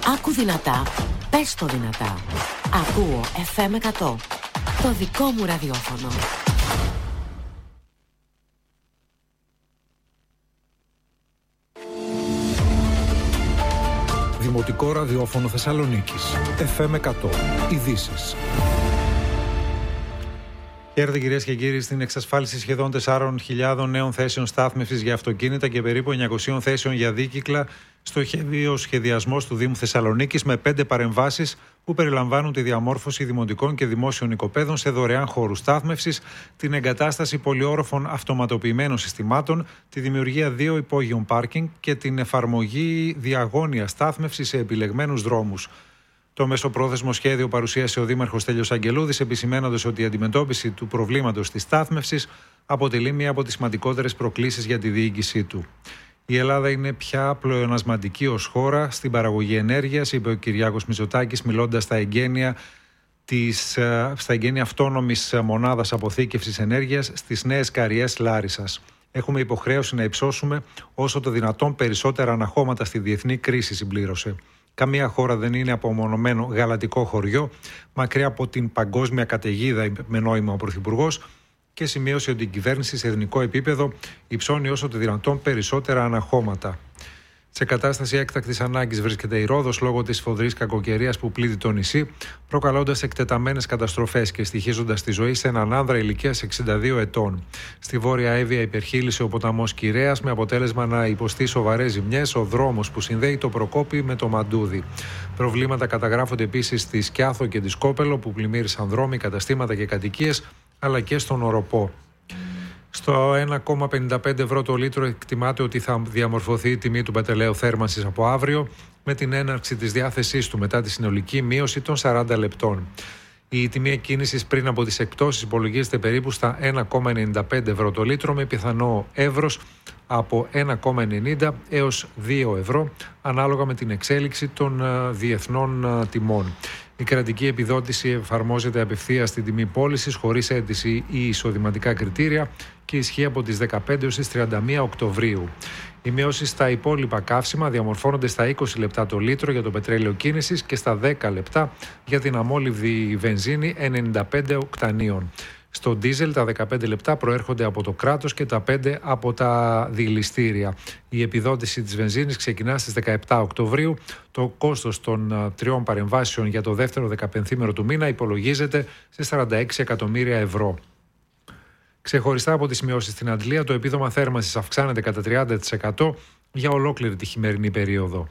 Άκου δυνατά, πες το δυνατά. Ακούω FM 100, το δικό μου ραδιόφωνο. Δημοτικό ραδιόφωνο Θεσσαλονίκης. FM 100. Ειδήσεις. Χαίρετε κυρίες και κύριοι. Στην εξασφάλιση σχεδόν 4.000 νέων θέσεων στάθμευσης για αυτοκίνητα και περίπου 900 θέσεων για δίκυκλα στοχεύει ο σχεδιασμός του Δήμου Θεσσαλονίκης με 5 παρεμβάσεις που περιλαμβάνουν τη διαμόρφωση δημοτικών και δημόσιων οικοπαίδων σε δωρεάν χώρους στάθμευσης, την εγκατάσταση πολυόροφων αυτοματοποιημένων συστημάτων, τη δημιουργία 2 υπόγειων πάρκινγκ και την εφαρμογή διαγώνια στάθμευσης σε επιλεγμένους δρόμους. Το μεσοπρόθεσμο σχέδιο παρουσίασε ο Δήμαρχος Στέλιος Αγγελούδης, επισημαίνοντας ότι η αντιμετώπιση του προβλήματος της στάθμευσης αποτελεί μία από τις σημαντικότερες προκλήσεις για τη διοίκησή του. Η Ελλάδα είναι πια πλεονασματική ως χώρα στην παραγωγή ενέργειας, είπε ο Κυριάκος Μητσοτάκης, μιλώντας στα εγγένεια αυτόνομης μονάδας αποθήκευσης ενέργειας στις Νέες Καριές Λάρισσας. Έχουμε υποχρέωση να υψώσουμε όσο το δυνατόν περισσότερα αναχώματα στη διεθνή κρίση, συμπλήρωσε. Καμία χώρα δεν είναι απομονωμένο γαλατικό χωριό, μακριά από την παγκόσμια καταιγίδα, με νόημα ο Πρωθυπουργός, και σημείωσε ότι η κυβέρνηση σε εθνικό επίπεδο υψώνει όσο το δυνατόν περισσότερα αναχώματα. Σε κατάσταση έκτακτης ανάγκης βρίσκεται η Ρόδος λόγω της σφοδρής κακοκαιρίας που πλήττει το νησί, προκαλώντας εκτεταμένες καταστροφές και στοιχίζοντας τη ζωή σε έναν άνδρα ηλικίας 62 ετών. Στη Βόρεια Εύβοια υπερχείλησε ο ποταμός Κυρέας με αποτέλεσμα να υποστεί σοβαρές ζημιές ο δρόμος που συνδέει το Προκόπη με το Μαντούδι. Προβλήματα καταγράφονται επίσης στη Σκιάθο και τη Σκόπελο που πλημμύρισαν δρόμοι, καταστήματα και κατοικίες, αλλά και στον Οροπό. Στο 1,55 ευρώ το λίτρο εκτιμάται ότι θα διαμορφωθεί η τιμή του πετρελαίου θέρμανσης από αύριο, με την έναρξη της διάθεσής του μετά τη συνολική μείωση των 40 λεπτών. Η τιμή εκκίνησης πριν από τις εκπτώσεις υπολογίζεται περίπου στα 1,95 ευρώ το λίτρο, με πιθανό εύρος από 1,90 έως 2 ευρώ, ανάλογα με την εξέλιξη των διεθνών τιμών. Η κρατική επιδότηση εφαρμόζεται απευθείας στην τιμή πώλησης, χωρίς αίτηση ή εισοδηματικά κριτήρια και ισχύει από τις 15 έως τις 31 Οκτωβρίου. Οι μειώσεις στα υπόλοιπα καύσιμα διαμορφώνονται στα 20 λεπτά το λίτρο για το πετρέλαιο κίνησης και στα 10 λεπτά για την αμόλυβδη βενζίνη 95 οκτανίων. Στο ντίζελ τα 15 λεπτά προέρχονται από το κράτος και τα 5 από τα δηληστήρια. Η επιδότηση της βενζίνης ξεκινά στις 17 Οκτωβρίου. Το κόστος των 3 παρεμβάσεων για το δεύτερο 15ήμερο του μήνα υπολογίζεται σε 46 εκατομμύρια ευρώ. Ξεχωριστά από τις μειώσεις στην Αντλία, το επίδομα θέρμανσης αυξάνεται κατά 30% για ολόκληρη τη χειμερινή περίοδο.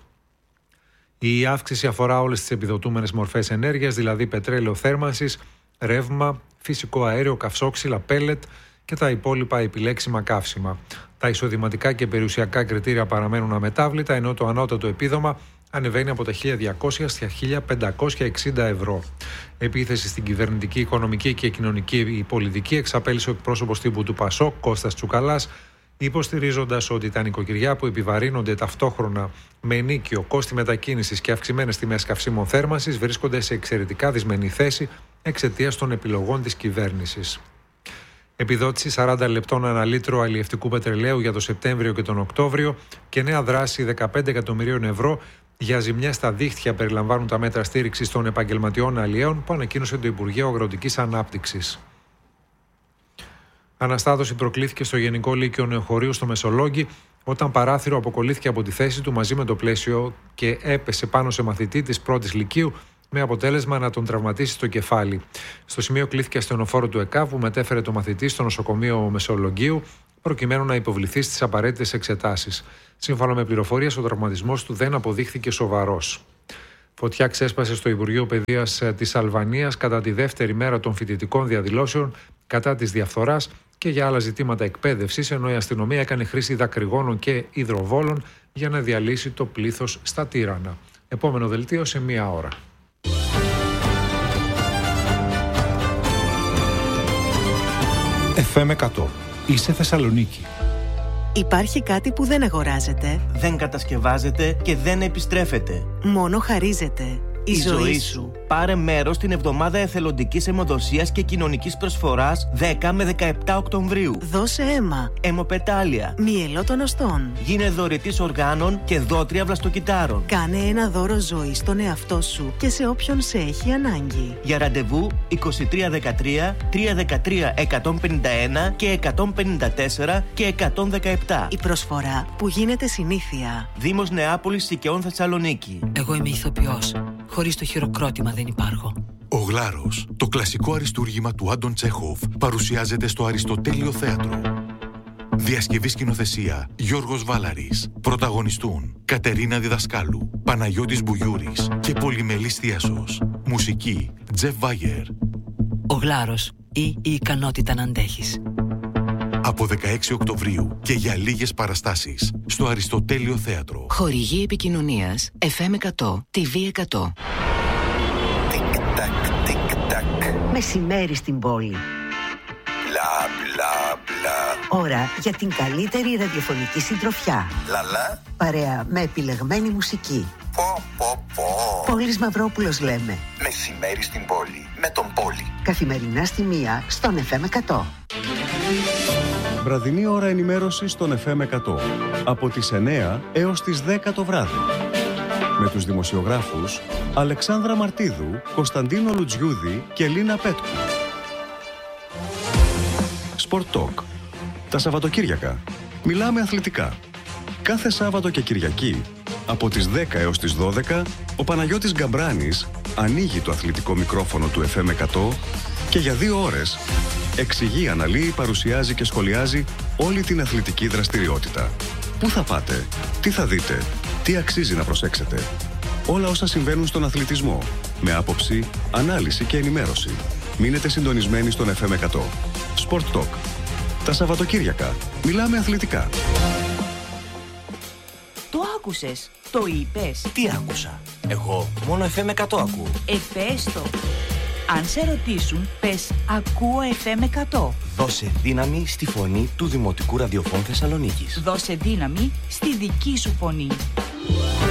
Η αύξηση αφορά όλες τις επιδοτούμενες μορφές ενέργειας, δηλαδή πετρέλαιο θέρμανσης, ρεύμα, φυσικό αέριο, καυσόξυλα, πέλετ και τα υπόλοιπα επιλέξιμα καύσιμα. Τα εισοδηματικά και περιουσιακά κριτήρια παραμένουν αμετάβλητα, ενώ το ανώτατο επίδομα ανεβαίνει από τα 1.200 στα 1.560 ευρώ. Επίθεση στην κυβερνητική, οικονομική και κοινωνική πολιτική εξαπέλυσε ο εκπρόσωπος τύπου του ΠΑΣΟΚ, Κώστας Τσουκαλάς, υποστηρίζοντας ότι τα νοικοκυριά που επιβαρύνονται ταυτόχρονα με ενίκιο, κόστη μετακίνησης και αυξημένες τιμές καυσίμων θέρμανσης βρίσκονται σε εξαιρετικά δυσμενή θέση εξαιτίας των επιλογών της κυβέρνησης. Επιδότηση 40 λεπτών ανά λίτρο αλλιευτικού πετρελαίου για το Σεπτέμβριο και τον Οκτώβριο και νέα δράση 15 εκατομμυρίων ευρώ για ζημιές στα δίχτυα περιλαμβάνουν τα μέτρα στήριξης των επαγγελματιών αλλιέων που ανακοίνωσε το Υπουργείο Αγροτικής Ανάπτυξης. Αναστάτωση προκλήθηκε στο Γενικό Λύκειο Νεοχωρίου στο Μεσολόγγι όταν παράθυρο αποκολλήθηκε από τη θέση του μαζί με το πλαίσιο και έπεσε πάνω σε μαθητή της πρώτης λυκείου με αποτέλεσμα να τον τραυματίσει στο κεφάλι. Στο σημείο κλήθηκε ασθενοφόρο του ΕΚΑΒ που μετέφερε το μαθητή στο νοσοκομείο Μεσολογγίου προκειμένου να υποβληθεί στις απαραίτητες εξετάσεις. Σύμφωνα με πληροφορίες, ο τραυματισμός του δεν αποδείχθηκε σοβαρός. Φωτιά ξέσπασε στο Υπουργείο Παιδείας της Αλβανίας κατά τη δεύτερη μέρα των φοιτητικών διαδηλώσεων κατά της διαφθοράς και για άλλα ζητήματα εκπαίδευσης, ενώ η αστυνομία έκανε χρήση δακρυγόνων και υδροβόλων για να διαλύσει το πλήθος στα Τύρανα. Επόμενο δελτίο σε 1 ώρα. FM 100. Είσαι Θεσσαλονίκη. Υπάρχει κάτι που δεν αγοράζεται, δεν κατασκευάζεται και δεν επιστρέφεται. Μόνο χαρίζεται. Η ζωή σου. Πάρε μέρος στην εβδομάδα εθελοντικής αιμοδοσίας και κοινωνικής προσφοράς 10 με 17 Οκτωβρίου. Δώσε αίμα. Αιμοπετάλια. Μυελό των οστών. Γίνε δωρητής οργάνων και δότρια βλαστοκυτάρων. Κάνε ένα δώρο ζωής στον εαυτό σου και σε όποιον σε έχει ανάγκη. Για ραντεβού 2313 313 151 και 154 και 117. Η προσφορά που γίνεται συνήθεια. Δήμος Νεάπολης Σικαιών Θεσσαλονίκη. Εγώ είμαι ηθοποιός. Χωρίς το χειροκρότημα δεν υπάρχω. Ο Γλάρος, το κλασικό αριστούργημα του Άντων Τσέχοφ, παρουσιάζεται στο Αριστοτέλειο Θέατρο. Διασκευή σκηνοθεσία Γιώργος Βάλαρης. Πρωταγωνιστούν Κατερίνα Διδασκάλου, Παναγιώτης Μπουγιούρης και Πολυμελής Θίασος. Μουσική Τζεφ Βάγερ. Ο Γλάρος ή η ικανότητα να αντέχεις. Από 16 Οκτωβρίου και για λίγες παραστάσεις στο Αριστοτέλειο Θέατρο. Χορηγή επικοινωνίας FM 100, TV 100. Τικ-τακ, τικ-τακ. Μεσημέρι στην πόλη. Μπλα, μπλα, μπλα. Ώρα για την καλύτερη ραδιοφωνική συντροφιά. Λαλά. Παρέα με επιλεγμένη μουσική. Πω, πω, πω. Πόλης Μαυρόπουλος λέμε. Μεσημέρι στην πόλη. Με τον Πόλη. Καθημερινά στη 1 στον FM 100. Βραδινή ώρα ενημέρωση στον FM 100. Από τις 9 έως τις 10 το βράδυ. Με τους δημοσιογράφους Αλεξάνδρα Μαρτίδου, Κωνσταντίνο Λουτζιούδη και Λίνα Πέτκου. Sport Talk. Τα Σαββατοκύριακα. Μιλάμε αθλητικά. Κάθε Σάββατο και Κυριακή, από τις 10 έως τις 12, ο Παναγιώτης Γκαμπράνης ανοίγει το αθλητικό μικρόφωνο του FM 100 και για 2 ώρες εξηγεί, αναλύει, παρουσιάζει και σχολιάζει όλη την αθλητική δραστηριότητα. Πού θα πάτε, τι θα δείτε, τι αξίζει να προσέξετε. Όλα όσα συμβαίνουν στον αθλητισμό, με άποψη, ανάλυση και ενημέρωση. Μείνετε συντονισμένοι στον FM 100. Sport Talk. Τα Σαββατοκύριακα. Μιλάμε αθλητικά. Το άκουσες, το είπες. Τι άκουσα? Εγώ μόνο FM 100 ακούω. Πες το. Αν σε ρωτήσουν, πες ακούω FM 100. Δώσε δύναμη στη φωνή του Δημοτικού Ραδιοφώνου Θεσσαλονίκης. Δώσε δύναμη στη δική σου φωνή.